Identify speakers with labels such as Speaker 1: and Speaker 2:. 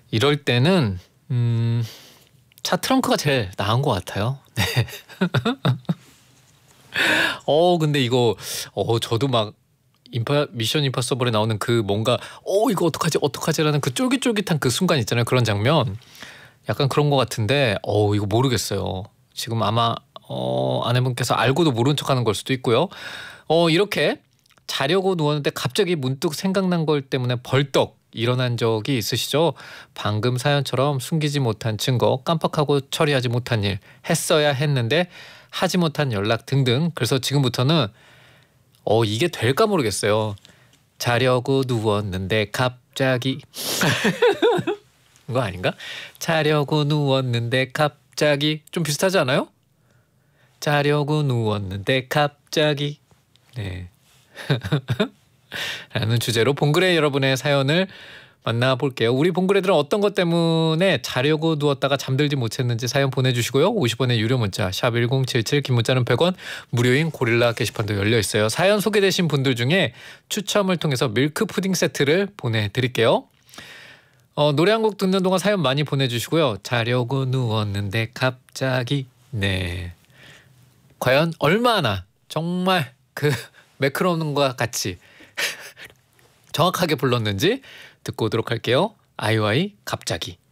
Speaker 1: 이럴 때는 차 트렁크가 제일 나은 것 같아요. 네. 근데 이거 저도 막 미션 임파서블에 나오는 그 뭔가 이거 어떡하지 어떡하지라는 그 쫄깃쫄깃한 그 순간 있잖아요. 그런 장면 약간 그런 것 같은데 이거 모르겠어요. 지금 아마 아내분께서 알고도 모른 척하는 걸 수도 있고요. 이렇게 자려고 누웠는데 갑자기 문득 생각난 걸 때문에 벌떡 일어난 적이 있으시죠? 방금 사연처럼 숨기지 못한 증거, 깜빡하고 처리하지 못한 일, 했어야 했는데 하지 못한 연락 등등. 그래서 지금부터는 이게 될까 모르겠어요. 자려고 누웠는데 갑자기 이거 아닌가? 자려고 누웠는데 갑자기 좀 비슷하지 않아요? 자려고 누웠는데 갑자기 네. 라는 주제로 봉그레 여러분의 사연을 만나볼게요. 우리 봉그레들은 어떤 것 때문에 자려고 누웠다가 잠들지 못했는지 사연 보내주시고요. 50원의 유료 문자 샵 1077, 긴 문자는 100원, 무료인 고릴라 게시판도 열려있어요. 사연 소개되신 분들 중에 추첨을 통해서 밀크 푸딩 세트를 보내드릴게요. 노래 한 곡 듣는 동안 사연 많이 보내주시고요. 자려고 누웠는데 갑자기 네. 과연 얼마나 정말 그 매크로운과 같이 정확하게 불렀는지 듣고 오도록 할게요. 아이오아이 갑자기.